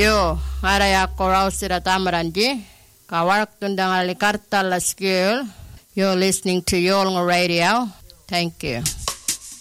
Yo, araya korausira tamaranji. Kawarak tundang ali kartala skill. You're listening to Yolnga Radio. Thank you.